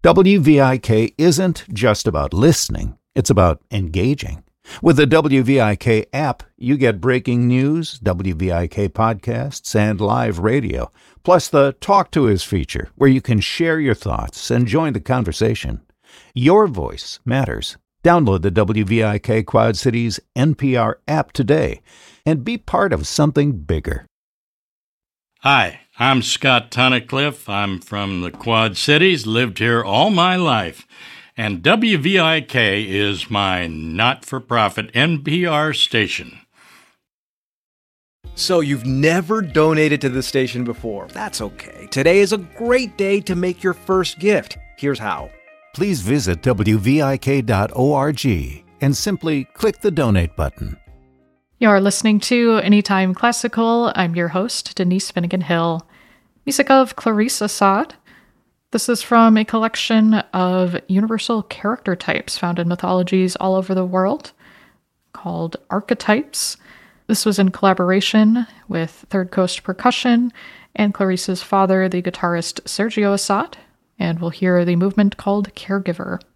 WVIK isn't just about listening, it's about engaging. With the WVIK app, you get breaking news, WVIK podcasts, and live radio, plus the Talk to Us feature, where you can share your thoughts and join the conversation. Your voice matters. Download the WVIK Quad Cities NPR app today and be part of something bigger. Hi, I'm Scott Tunnicliffe. I'm from the Quad Cities, lived here all my life, and WVIK is my not-for-profit NPR station. So you've never donated to the station before. That's okay. Today is a great day to make your first gift. Here's how. Please visit WVIK.org and simply click the donate button. You're listening to Anytime Classical. I'm your host, Denise Finnegan Hill. Music of Clarice Assad. This is from a collection of universal character types found in mythologies all over the world called Archetypes. This was in collaboration with Third Coast Percussion and Clarice's father, the guitarist Sergio Assad, and we'll hear the movement called Caregiver.